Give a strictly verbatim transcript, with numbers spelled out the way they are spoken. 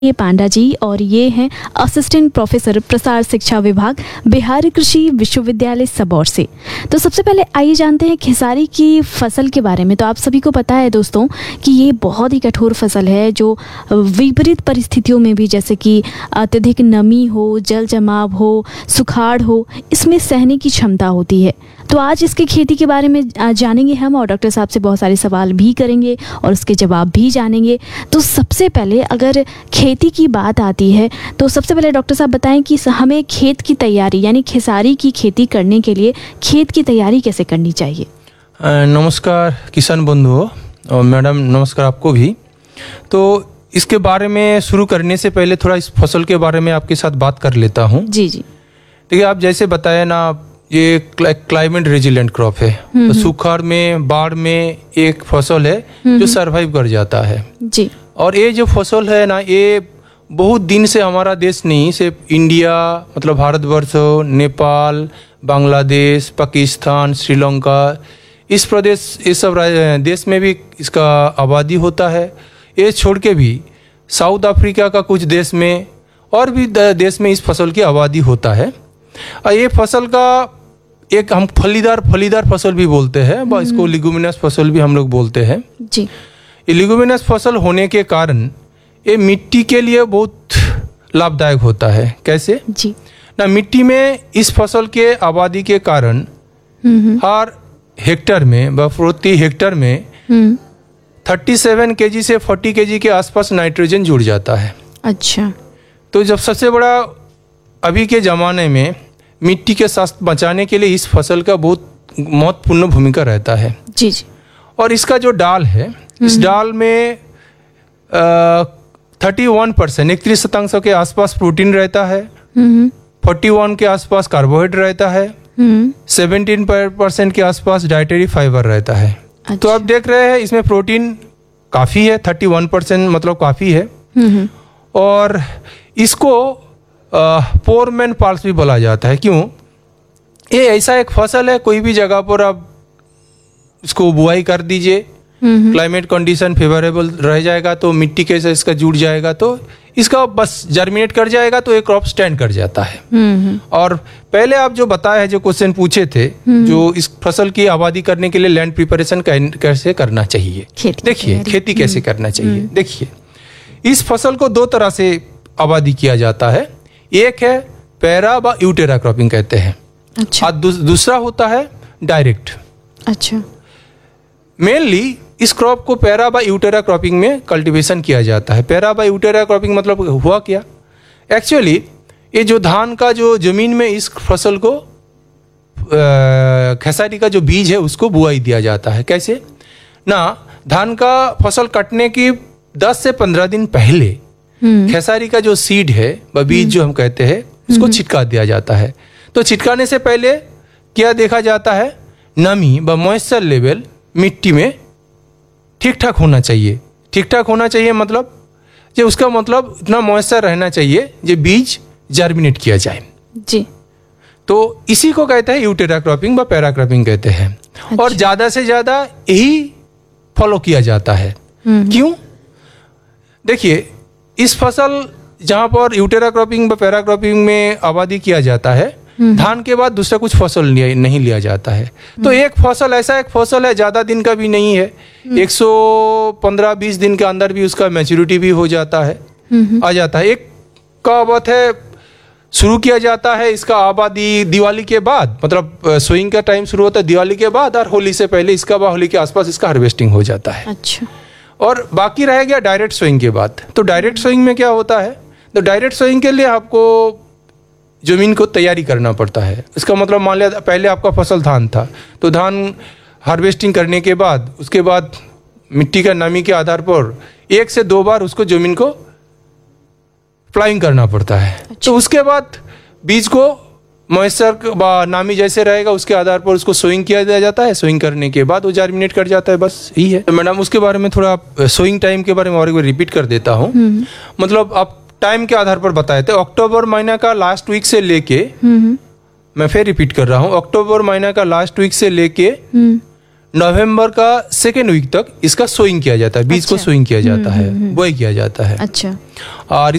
ये पांडा जी और ये हैं असिस्टेंट प्रोफेसर प्रसार शिक्षा विभाग बिहार कृषि विश्वविद्यालय सबौर से। तो सबसे पहले आइए जानते हैं खेसारी की फसल के बारे में। तो आप सभी को पता है दोस्तों कि ये बहुत ही कठोर फसल है जो विपरीत परिस्थितियों में भी, जैसे कि अत्यधिक नमी हो, जल जमाव हो, सुखाड़ हो, इसमें सहने की क्षमता होती है। तो आज इसकी खेती के बारे में जानेंगे हम और डॉक्टर साहब से बहुत सारे सवाल भी करेंगे और उसके जवाब भी जानेंगे। तो सबसे पहले अगर खेती की बात आती है तो सबसे पहले डॉक्टर साहब बताएं कि हमें खेत की तैयारी यानी खेसारी की खेती करने के लिए खेत की तैयारी कैसे करनी चाहिए। नमस्कार किसान बंधुओं और मैडम, नमस्कार आपको भी। तो इसके बारे में शुरू करने से पहले थोड़ा इस फसल के बारे में आपके साथ बात कर लेता हूँ। जी जी। देखिए, आप जैसे बताया ना, ये क्लाइमेट रेजिलेंट क्रॉप है। तो सुखाड़ में, बाढ़ में एक फसल है जो सरवाइव कर जाता है जी। और ये जो फसल है ना, ये बहुत दिन से हमारा देश नहीं, सिर्फ इंडिया मतलब भारतवर्ष, नेपाल, बांग्लादेश, पाकिस्तान, श्रीलंका, इस प्रदेश, ये सब देश में भी इसका आबादी होता है। ये छोड़ के भी साउथ अफ्रीका का कुछ देश में और भी देश में इस फसल की आबादी होता है। और ये फसल का एक हम फलीदार फलीदार फसल भी बोलते हैं, इसको लिगुमिनस फसल भी हम लोग बोलते हैं जी। ये लिगुमिनस फसल होने के कारण ये मिट्टी के लिए बहुत लाभदायक होता है। कैसे जी ना, मिट्टी में इस फसल के आबादी के कारण हर हेक्टर में प्रति हेक्टर में सैंतीस केजी से चालीस केजी के आसपास नाइट्रोजन जुड़ जाता है। अच्छा। तो जब सबसे बड़ा अभी के ज़माने में मिट्टी के स्वास्थ्य बचाने के लिए इस फसल का बहुत महत्वपूर्ण भूमिका रहता है जी जी। और इसका जो डाल है, इस डाल में थर्टी वन परसेंट इकतीस शतांश के आसपास प्रोटीन रहता है, फोर्टी वन के आसपास कार्बोहाइड्रेट रहता है, सेवेंटीन परसेंट के आसपास डाइटरी फाइबर रहता है। अच्छा। तो आप देख रहे हैं इसमें प्रोटीन काफ़ी है, थर्टी वन परसेंट मतलब काफ़ी है। और इसको पोर मैन पाल्स भी बोला जाता है। क्यों? ये ऐसा एक फसल है, कोई भी जगह पर आप इसको बुआई कर दीजिए, क्लाइमेट कंडीशन फेवरेबल रह जाएगा तो मिट्टी के से इसका जुड़ जाएगा, तो इसका बस जर्मिनेट कर जाएगा तो एक क्रॉप स्टैंड कर जाता है। और पहले आप जो बताया है, जो क्वेश्चन पूछे थे, जो इस फसल की आबादी करने के लिए लैंड प्रिपरेशन कैसे करना चाहिए, देखिए खेती कैसे करना चाहिए। देखिए, इस फसल को दो तरह से आबादी किया जाता है। एक है पैरा व यूटेरा क्रॉपिंग कहते हैं। अच्छा। और दू, दूसरा होता है डायरेक्ट। अच्छा। मेनली इस क्रॉप को पैरा व यूटेरा क्रॉपिंग में कल्टीवेशन किया जाता है। पैरा व यूटेरा क्रॉपिंग मतलब हुआ क्या? एक्चुअली ये जो धान का जो जमीन में इस फसल को खेसारी का जो बीज है उसको बुआई दिया जाता है। कैसे ना, धान का फसल कटने की दस से पंद्रह दिन पहले खेसारी का जो सीड है व बीज जो हम कहते हैं उसको छिटका दिया जाता है। तो छिटकाने से पहले क्या देखा जाता है, नमी व मॉइस्चर लेवल मिट्टी में ठीक ठाक होना चाहिए। ठीक ठाक होना चाहिए मतलब जो उसका मतलब इतना मॉइस्चर रहना चाहिए जो बीज जर्मिनेट किया जाए जी। तो इसी को कहते हैं यूटेरा क्रॉपिंग व पैरा क्रॉपिंग कहते हैं। अच्छा। और ज़्यादा से ज़्यादा यही फॉलो किया जाता है। क्यों? देखिए, इस फसल जहाँ पर यूटेरा क्रॉपिंग व पैरा क्रॉपिंग में आबादी किया जाता है, धान के बाद दूसरा कुछ फसल नहीं लिया जाता है। तो एक फसल ऐसा एक फसल है, ज़्यादा दिन का भी नहीं है, एक सौ पंद्रह बीस दिन के अंदर भी उसका मैच्योरिटी भी हो जाता है, आ जाता है। एक का बात है शुरू किया जाता है इसका आबादी दिवाली के बाद, मतलब सोइंग का टाइम शुरू होता है दिवाली के बाद, और होली से पहले इसका होली के आसपास इसका हार्वेस्टिंग हो जाता है। अच्छा। और बाकी रह गया डायरेक्ट सोइंग के बाद। तो डायरेक्ट सोइंग में क्या होता है, तो डायरेक्ट सोइंग के लिए आपको ज़मीन को तैयारी करना पड़ता है। इसका मतलब मान लिया पहले आपका फसल धान था, तो धान हार्वेस्टिंग करने के बाद उसके बाद मिट्टी का नमी के आधार पर एक से दो बार उसको ज़मीन को प्लाइंग करना पड़ता है। अच्छा। तो उसके बाद बीज को मॉइस्चर नामी जैसे रहेगा उसके आधार पर उसको सोइंग किया जाता है। सोइंग करने के बाद वो जर्मिनेट कर जाता है, बस यही है। तो मैडम, उसके बारे में थोड़ा सोइंग टाइम के बारे में और एक बार रिपीट कर देता हूँ। मतलब आप टाइम के आधार पर बताए थे, अक्टूबर महीना का लास्ट वीक से लेके, मैं फिर रिपीट कर रहा हूँ, अक्टूबर महीना का लास्ट वीक से लेके नवंबर का सेकेंड वीक तक इसका सोइंग किया जाता है, बीज अच्छा। को सोइंग किया जाता है, बोई किया जाता है। अच्छा। और